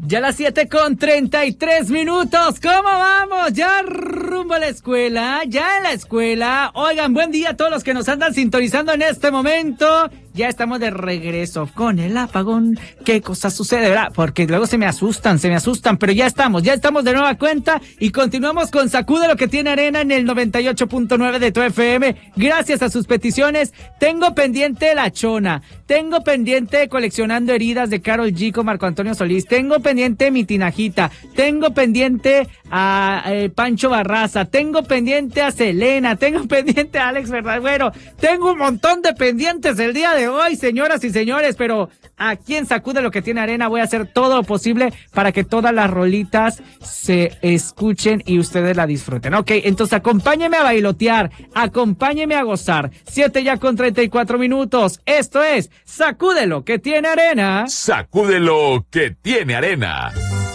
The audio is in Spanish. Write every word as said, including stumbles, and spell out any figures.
Ya las siete con treinta y tres minutos. ¿Cómo vamos? Ya rumbo a la escuela, ya en la escuela. Oigan, buen día a todos los que nos andan sintonizando en este momento. Ya estamos de regreso con el apagón. ¿Qué cosa sucede, verdad? Porque luego se me asustan, se me asustan, pero ya estamos, ya estamos de nueva cuenta y continuamos con Sacude lo que tiene arena en el noventa y ocho punto nueve de tu F M. Gracias a sus peticiones. Tengo pendiente La Chona, tengo pendiente Coleccionando Heridas de Karol G con Marco Antonio Solís, tengo pendiente Mi Tinajita, tengo pendiente a eh, Pancho Barraza, tengo pendiente a Selena, tengo pendiente a Alex Verdadero, tengo un montón de pendientes el día de hoy, señoras y señores, pero aquí en Sacude lo que tiene arena voy a hacer todo lo posible para que todas las rolitas se escuchen y ustedes la disfruten. Ok, entonces acompáñeme a bailotear, acompáñeme a gozar. Siete ya con treinta y cuatro minutos. Esto es Sacude lo que tiene arena. Sacude lo que tiene arena.